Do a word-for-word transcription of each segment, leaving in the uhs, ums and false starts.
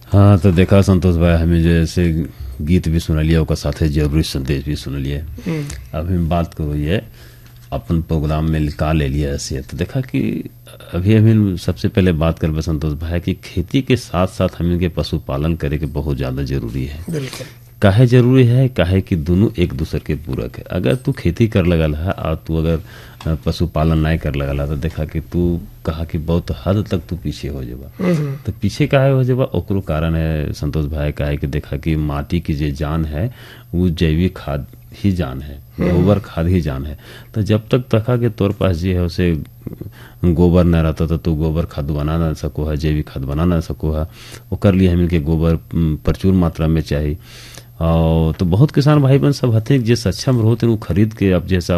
हाँ, तो देखा संतोष भाई, हमें जैसे गीत भी सुन लिया, ओकर साथे जरूरी संदेश भी सुन लिए। अब हम बात करो ये अपन प्रोग्राम में लिखा ले लिया ऐसे, तो देखा कि अभी हम सबसे पहले बात कर संतोष भाई कि खेती के साथ साथ हम इनके पशुपालन करे के बहुत ज्यादा जरूरी है। बिल्कुल। काहे जरूरी है, काहे कि दोनों एक दूसरे के पूरक है। अगर तू खेती कर लगल है और तू अगर पशुपालन नहीं कर लगल है तो देखा कि तू कहा कि बहुत हद तक तू पीछे हो जाबा। तो पीछे काहे हो जाबा, ओकरो कारण है संतोष भाई, काहे कि देखा कि माटी की जो जान है वो जैविक खाद ही जान है, गोबर खाद ही जान है। तो जब तक तका के तोर पास जो है उसे गोबर न रहता तो तू गोबर खाद बना ना सको है, जैविक खाद बना ना सको है। ओकर लिए हमें के गोबर प्रचुर मात्रा में चाहिए। और तो बहुत किसान भाई बहन सब हथे जे सक्षम रहते वो खरीद के अब जैसा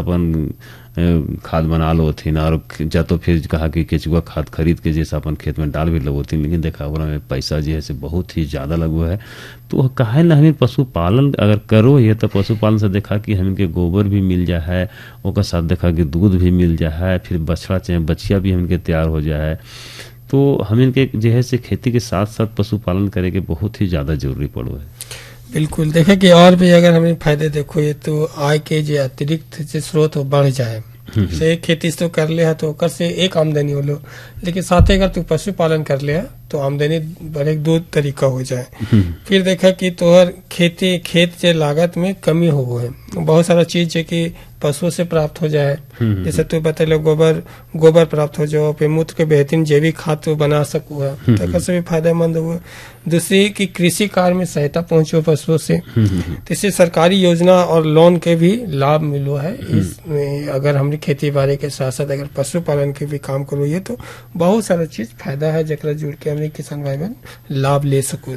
अपन खाद बना लो थी और जा तो फिर कहा कि केचुआ खाद खरीद के जैसा अपन खेत में डाल भी लगो थी, लेकिन देखा ओकरा में पैसा जो है से बहुत ही ज्यादा लगो है। तो काहे ना हमें पशुपालन अगर करो ये तो पशुपालन से देखा कि हमके गोबर भी मिल जा है, ओकर साथ देखा कि दूध भी मिल जा है, फिर बछड़ा चाहे बछिया भी हमके तैयार हो जाए। तो हम इनके जो है से खेती के साथ साथ पशुपालन करे के बहुत ही ज्यादा जरूरी पड़ो है। बिल्कुल। देखे कि और भी अगर हमें फायदे देखो ये तो आय के जो अतिरिक्त जो स्रोत हो बढ़ जाए, से खेती तो कर ले है तो ओकर से एक आमदनी हो लो, लेकिन साथ ही अगर तू पशुपालन कर ले तो आमदनी बड़े दो तरीका हो जाए। फिर देखा कि तोहर खेती खेत के लागत में कमी हो है, बहुत सारा चीज है कि पशुओं से प्राप्त हो जाए। जैसे तू बता गोबर गोबर प्राप्त हो जाओ, फिर मूत्र के बेहतरीन जैविक खाद तो बना सको है, तो से भी फायदेमंद हुआ। दूसरी की कृषि कार्य में सहायता पहुंचो पशुओं से, इससे सरकारी योजना और लोन के भी लाभ मिलो है। इसमें अगर हमने खेती बाड़ी के साथ साथ अगर पशुपालन के भी काम करो ये तो बहुत सारा चीज फायदा है जरा जुड़ के हमने किसान भाई बहन लाभ ले सको।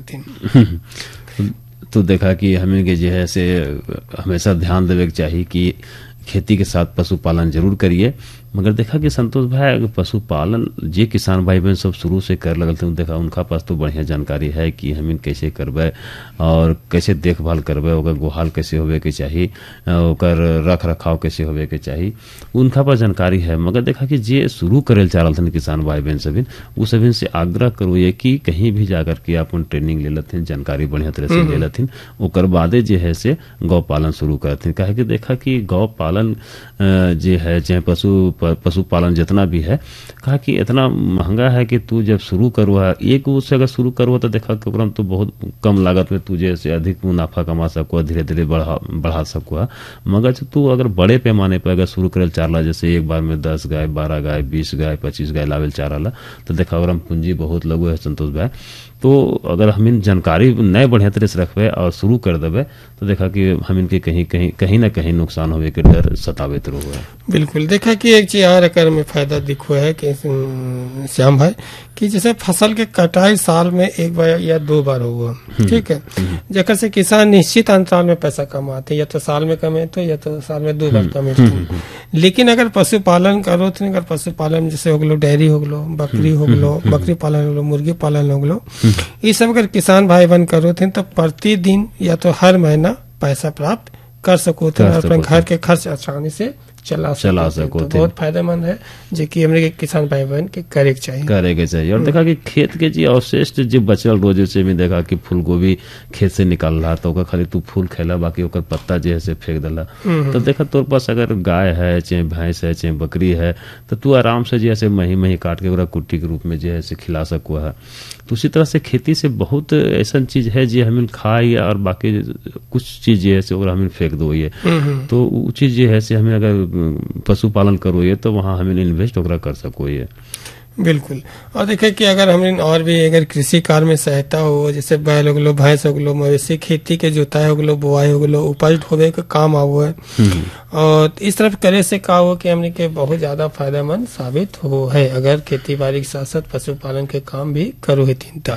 तो देखा कि हमें के जो है से हमेशा ध्यान देवे के चाहिए कि खेती के साथ पशुपालन जरूर करिए। मगर देखा कि संतोष भाई अगर पशुपालन जे किसान भाई बहन सब शुरू से कर लगल थे, देखा उनका पास तो बढ़िया जानकारी है कि हम कैसे करबे और कैसे देखभाल करबे, ओकर गोहाल कैसे होवे के चाहिए, ओकर रख रखाव कैसे होवे के चाहिए, उनका पास जानकारी है। मगर देखा कि जे शुरू करे चाह रहे किसान भाई बहन सभी वो सभी से आग्रह करो ये कि कहीं भी जाकर के अपन ट्रेनिंग ले लेथिन, जानकारी बढ़िया तरह से ले लेथिन, ओकर बादे जे है से गौ पालन शुरू करथिन। काहे कि देखा कि गौ पालन जे है चाहे पशु पशुपालन जितना भी है, कहा कि इतना महंगा है कि तू जब शुरू करो है एक उससे अगर शुरू करो तो देखा कि तो बहुत कम लागत में तू जैसे अधिक मुनाफा कमा सको, धीरे धीरे बढ़ा बढ़ा सको। मगर तू अगर बड़े पैमाने पर अगर शुरू करे चाह रहा, जैसे एक बार में दस गाय बारह गाय बीस गाय पच्चीस गाय लावे चाह रहा, तो देखा अगर पूंजी बहुत लगो है संतोष भाई। तो अगर हम इन जानकारी नए बढ़िया तरह से रखबे और शुरू कर देवे तो देखा कि हम इनके कहीं कहीं कहीं ना कहीं नुकसान होवे के डर सतावित रहो है। बिल्कुल। देखा कि एक चीज और अगर में फायदा दिखो है कि श्याम भाई कि जैसे फसल के कटाई साल में एक बार या दो बार हुआ, ठीक है, जैसे से किसान निश्चित अंतराल में पैसा कमाते, या तो साल में कमे तो या तो साल में दो बार कमे। लेकिन अगर पशुपालन करो तो अगर पशुपालन जैसे हो गलो डेयरी हो गलो, बकरी हो गलो, बकरी पालन हो गलो, मुर्गी पालन हो गलो, ये सब अगर किसान भाई बहन करो थे तो प्रतिदिन या तो हर महीना पैसा प्राप्त कर सको थे और अपने घर के खर्च आसानी से चला चला सको। तो बहुत फायदेमंद है जो कि हमने किसान भाई बहन के करे के चाहिए करे के चाहिए। और देखा कि खेत के जी अवशिष्ट जो बचल रोज से भी देखा कि फूल गोभी खेत से निकल रहा तो खाली तू फूल खेला, बाकी ओकर पत्ता जो है से फेंक दिला। तो देखा तोर पास अगर गाय है चाहे भैंस है चाहे बकरी है तो तू आराम से जैसे मही मही काट के ओकरा कुट्टी के रूप में जो है से खिला सको है। तो उसी तरह से खेती से बहुत ऐसा चीज है जो हमें खाई और बाकी कुछ चीज जो है से हमें फेंक दो ये, तो वो चीज जो है से हमें अगर पशुपालन करो ये तो वहाँ हमें इन्वेस्ट वगैरह कर सको ये। बिल्कुल। और देखे कि अगर हमें और भी अगर कृषि कार्य में सहायता हो, जैसे बैल हो गलो, भैंस हो गलो, मवेशी खेती के जोताई हो गलो, बुआई हो गलो, उपज होवे का काम आवो है। और इस तरफ करे से का हो कि हमने के बहुत ज्यादा फायदेमंद साबित हो है अगर खेती बाड़ी के साथ साथ पशुपालन के काम भी करो है तीनटा।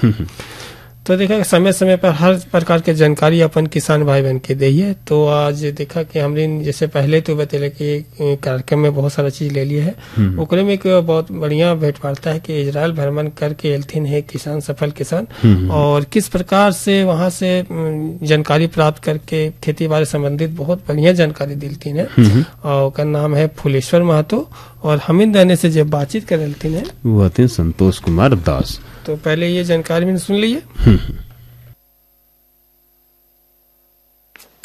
तो देखा समय समय पर हर प्रकार के जानकारी अपन किसान भाई बहन के दिए। तो आज देखा कि हमने जैसे पहले तो बतेले कि कार्यक्रम में बहुत सारा चीज ले लिए है, ओकरे में एक बहुत बढ़िया भेंट वार्ता है कि इजराइल भ्रमण करके एलथिन है किसान सफल किसान, और किस प्रकार से वहां से जानकारी प्राप्त करके खेती बाड़ी संबंधित बहुत बढ़िया जानकारी दिलतीन है। और उसका नाम है फुलेश्वर महतो, और हमिन रहने से जब बातचीत कर रही है वो संतोष कुमार दास। तो पहले ये जानकारी मैंने सुन ली है।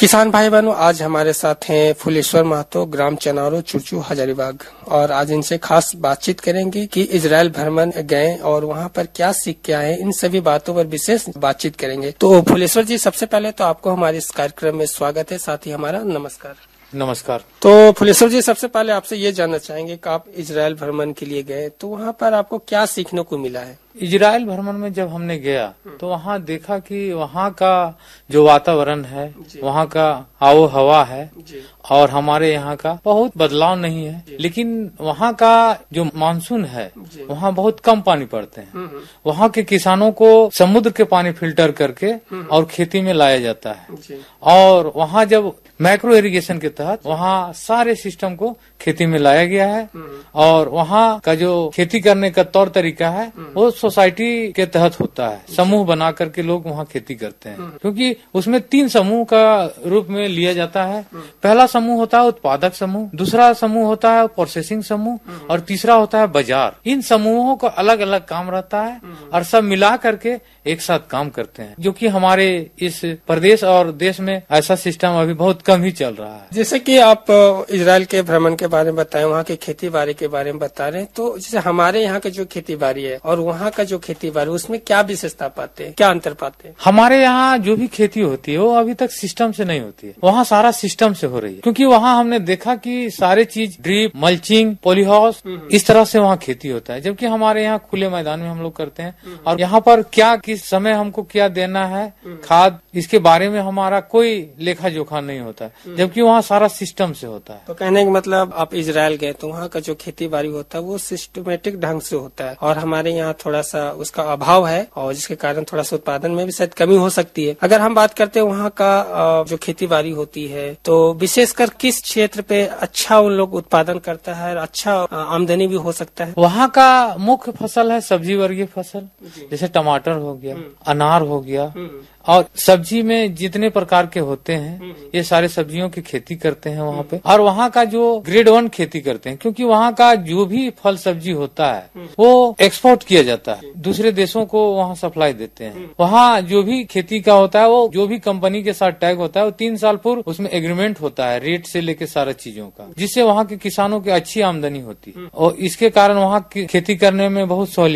किसान भाई बहनों, आज हमारे साथ हैं फुलेश्वर महतो, ग्राम चनारो, चुरचू, हजारीबाग, और आज इनसे खास बातचीत करेंगे कि इजराइल भ्रमण गए और वहां पर क्या सीख के आए। इन सभी बातों पर विशेष बातचीत करेंगे। तो फुलेश्वर जी, सबसे पहले तो आपको हमारे इस कार्यक्रम में स्वागत है, साथ ही हमारा नमस्कार। नमस्कार। तो फुलेश्वर जी, सबसे पहले आपसे ये जानना चाहेंगे कि आप इजराइल भ्रमण के लिए गए तो वहाँ पर आपको क्या सीखने को मिला है? इजराइल भ्रमण में जब हमने गया तो वहाँ देखा कि वहाँ का जो वातावरण है, वहाँ का आबो हवा है और हमारे यहाँ का बहुत बदलाव नहीं है, लेकिन वहाँ का जो मानसून है वहाँ बहुत कम पानी पड़ते हैं। वहाँ के किसानों को समुद्र के पानी फिल्टर करके और खेती में लाया जाता है, और वहाँ जब माइक्रो इरिगेशन के तहत वहाँ सारे सिस्टम को खेती में लाया गया है, और वहाँ का जो खेती करने का तौर तरीका है वो सोसाइटी के तहत होता है। समूह बना करके लोग वहाँ खेती करते हैं, क्योंकि उसमें तीन समूह का रूप में लिया जाता है। पहला समूह होता है उत्पादक समूह, दूसरा समूह होता है प्रोसेसिंग समूह, और तीसरा होता है बाजार। इन समूहों का अलग अलग काम रहता है और सब मिला करके एक साथ काम करते हैं, जो कि हमारे इस प्रदेश और देश में ऐसा सिस्टम अभी बहुत कम ही चल रहा है। जैसे कि आप इजराइल के भ्रमण के बारे में बताएं, वहाँ की खेती बाड़ी के बारे में बता रहे हैं, तो जैसे हमारे यहाँ के जो खेती बाड़ी है और वहाँ का जो खेती बाड़ी, उसमें क्या विशेषता पाते हैं, क्या अंतर पाते हैं? हमारे यहाँ जो भी खेती होती है वो अभी तक सिस्टम से नहीं होती है, वहाँ सारा सिस्टम से हो रही है, क्योंकि वहाँ हमने देखा कि सारे चीज ड्रिप, मल्चिंग, पॉलीहाउस, इस तरह से वहाँ खेती होता है, जबकि हमारे यहाँ खुले मैदान में हम लोग करते हैं। और यहाँ पर क्या किस समय हमको क्या देना है, खाद, इसके बारे में हमारा कोई लेखा जोखा नहीं होता है, जबकि वहाँ सारा सिस्टम से होता है। तो कहने का मतलब, आप इजराइल गए तो वहाँ का जो खेती बाड़ी होता है वो सिस्टमेटिक ढंग से होता है, और हमारे यहाँ थोड़ा सा उसका अभाव है, और जिसके कारण थोड़ा सा उत्पादन में भी शायद कमी हो सकती है। अगर हम बात करते हैं वहाँ का जो खेती बाड़ी होती है, तो विशेषकर किस क्षेत्र पे अच्छा उन लोग उत्पादन करता है, अच्छा आमदनी भी हो सकता है? वहाँ का मुख्य फसल है सब्जी वर्गीय फसल, जैसे टमाटर हो गया, अनार हो गया, और सब्जी में जितने प्रकार के होते हैं ये सारे सब्जियों की खेती करते हैं वहाँ पे। और वहाँ का जो ग्रेड वन खेती करते हैं, क्योंकि वहाँ का जो भी फल सब्जी होता है वो एक्सपोर्ट किया जाता है, दूसरे देशों को वहाँ सप्लाई देते हैं। वहाँ जो भी खेती का होता है, वो जो भी कंपनी के साथ टैग होता है, वो तीन साल पूर्व उसमें एग्रीमेंट होता है, रेट से लेके सारा चीजों का, जिससे वहाँ के किसानों की अच्छी आमदनी होती है, और इसके कारण वहाँ की खेती करने में बहुत सहूलियत